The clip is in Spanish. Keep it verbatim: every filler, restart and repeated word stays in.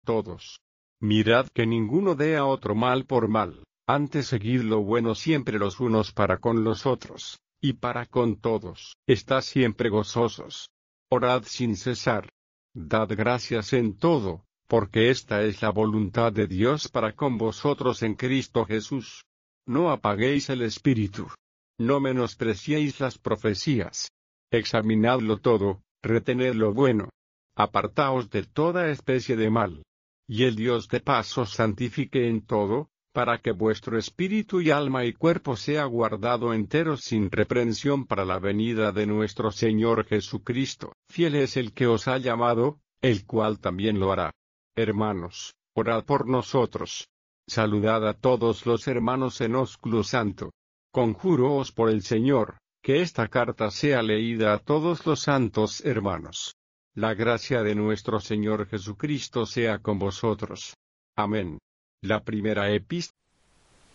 todos. Mirad que ninguno dé a otro mal por mal, antes seguid lo bueno siempre los unos para con los otros, y para con todos. Estad siempre gozosos. Orad sin cesar. Dad gracias en todo, porque esta es la voluntad de Dios para con vosotros en Cristo Jesús. No apaguéis el espíritu. No menospreciéis las profecías. Examinadlo todo, retened lo bueno. Apartaos de toda especie de mal. Y el Dios de paz os santifique en todo, para que vuestro espíritu y alma y cuerpo sea guardado enteros sin reprensión para la venida de nuestro Señor Jesucristo. Fiel es el que os ha llamado, el cual también lo hará. Hermanos, orad por nosotros. Saludad a todos los hermanos en ósculo santo. Conjúroos por el Señor, que esta carta sea leída a todos los santos hermanos. La gracia de nuestro Señor Jesucristo sea con vosotros. Amén. La primera epístola